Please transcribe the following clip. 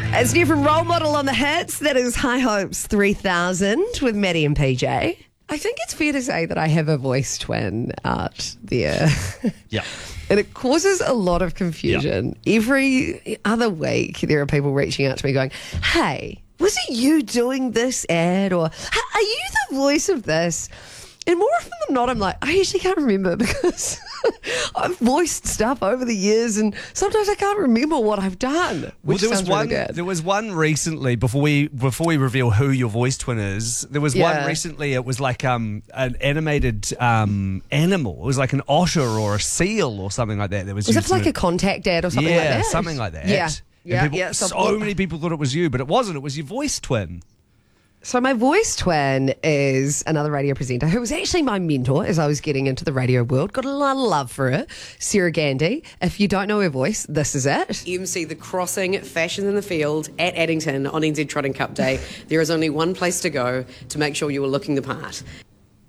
It's new from Role Model on the hits. That is High Hopes 3000 with Maddie and PJ. I think it's fair to say that I have a voice twin out there. Yeah. And it causes a lot of confusion. Every other week, there are people reaching out to me going, hey, was it you doing this ad? Or are you the voice of this? And more often than not, I'm like, I actually can't remember because I've voiced stuff over the years and sometimes I can't remember what I've done. Which Well, sounds really good. there was one recently before we reveal who your voice twin is. There was one recently. It was like an animated animal. It was like an otter or a seal or something like that. Was it like a contact ad or something like that? Yeah, something like that. Yeah. So many people thought it was you, but it wasn't. It was your voice twin. So my voice twin is another radio presenter who was actually my mentor as I was getting into the radio world. Got a lot of love for her. Sarah Gandy. If you don't know her voice, this is it. MC The Crossing, Fashion in the Field at Addington on NZ Trotting Cup Day. There is only one place to go to make sure you are looking the part.